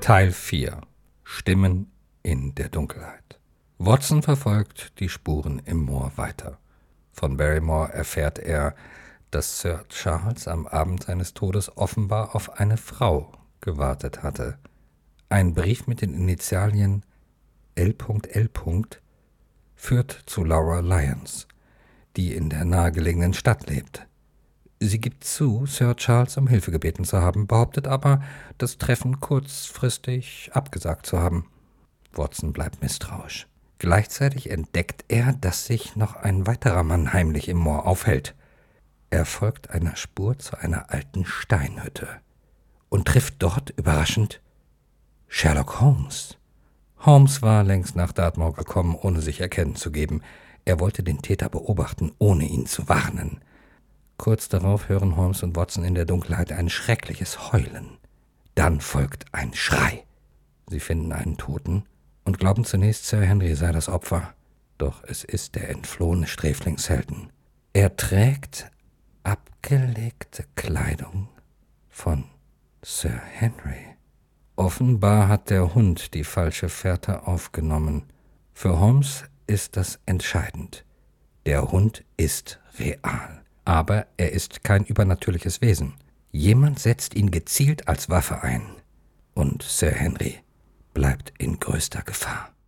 Teil 4 – Stimmen in der Dunkelheit. Watson verfolgt die Spuren im Moor weiter. Von Barrymore erfährt er, dass Sir Charles am Abend seines Todes offenbar auf eine Frau gewartet hatte. Ein Brief mit den Initialien L.L. führt zu Laura Lyons, die in der nahegelegenen Stadt lebt. Sie gibt zu, Sir Charles um Hilfe gebeten zu haben, behauptet aber, das Treffen kurzfristig abgesagt zu haben. Watson bleibt misstrauisch. Gleichzeitig entdeckt er, dass sich noch ein weiterer Mann heimlich im Moor aufhält. Er folgt einer Spur zu einer alten Steinhütte und trifft dort, überraschend, Sherlock Holmes. Holmes war längst nach Dartmoor gekommen, ohne sich erkennen zu geben. Er wollte den Täter beobachten, ohne ihn zu warnen. Kurz darauf hören Holmes und Watson in der Dunkelheit ein schreckliches Heulen. Dann folgt ein Schrei. Sie finden einen Toten und glauben zunächst, Sir Henry sei das Opfer. Doch es ist der entflohene Sträfling Selden. Er trägt abgelegte Kleidung von Sir Henry. Offenbar hat der Hund die falsche Fährte aufgenommen. Für Holmes ist das entscheidend. Der Hund ist real. Aber er ist kein übernatürliches Wesen. Jemand setzt ihn gezielt als Waffe ein. Und Sir Henry bleibt in größter Gefahr.